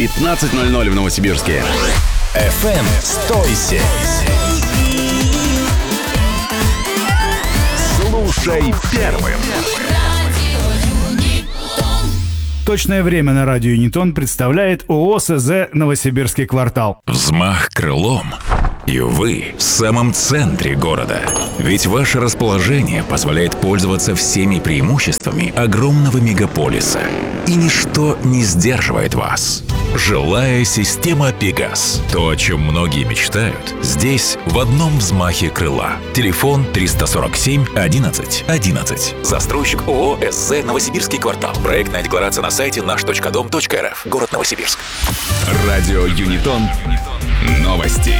15:00 в Новосибирске. FM 107. Слушай первым. Точное время на радио Юнитон представляет ООО СЗ «Новосибирский квартал». Взмах крылом, и вы в самом центре города. Ведь ваше расположение позволяет пользоваться всеми преимуществами огромного мегаполиса. И ничто не сдерживает вас. Жилая система «Пегас». То, о чем многие мечтают, здесь в одном взмахе крыла. Телефон 347 11 11. Застройщик ООО СЗ «Новосибирский квартал». Проектная декларация на сайте наш.дом.рф. Город Новосибирск. Радио Юнитон. Новости.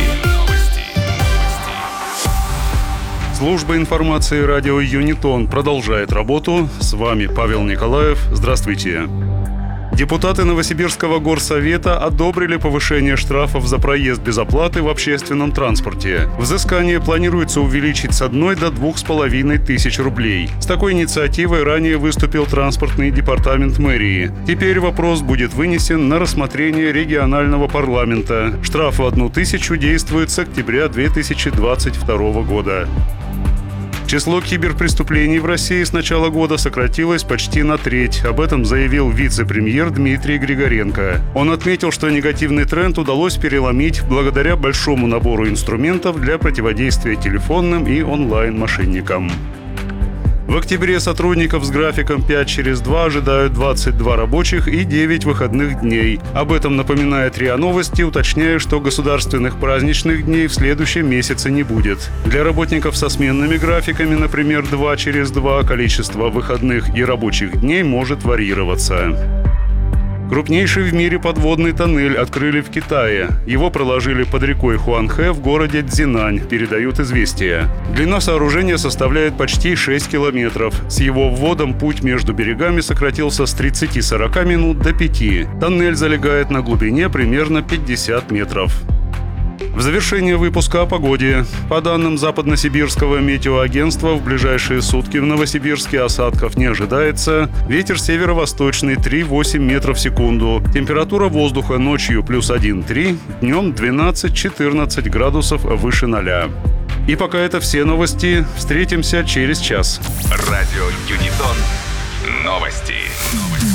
Служба информации радио Юнитон продолжает работу. С вами Павел Николаев. Здравствуйте. Депутаты Новосибирского горсовета одобрили повышение штрафов за проезд без оплаты в общественном транспорте. Взыскание планируется увеличить с 1 до 2,5 тысяч рублей. С такой инициативой ранее выступил транспортный департамент мэрии. Теперь вопрос будет вынесен на рассмотрение регионального парламента. Штраф в 1 тысячу действует с октября 2022 года. Число киберпреступлений в России с начала года сократилось почти на треть. Об этом заявил вице-премьер Дмитрий Григоренко. Он отметил, что негативный тренд удалось переломить благодаря большому набору инструментов для противодействия телефонным и онлайн-мошенникам. В октябре сотрудников с графиком 5/2 ожидают 22 рабочих и 9 выходных дней. Об этом напоминает РИА Новости, уточняя, что государственных праздничных дней в следующем месяце не будет. Для работников со сменными графиками, например, 2/2, количество выходных и рабочих дней может варьироваться. Крупнейший в мире подводный тоннель открыли в Китае. Его проложили под рекой Хуанхэ в городе Цзинань, передают «Известия». Длина сооружения составляет почти 6 километров. С его вводом путь между берегами сократился с 30-40 минут до 5. Тоннель залегает на глубине примерно 50 метров. В завершение выпуска о погоде. По данным Западносибирского метеоагентства, в ближайшие сутки в Новосибирске осадков не ожидается. Ветер северо-восточный 3,8 метров в секунду. Температура воздуха ночью +1,3, днем 12-14 градусов выше 0. И пока это все новости. Встретимся через час. Радио Юнитон. Новости.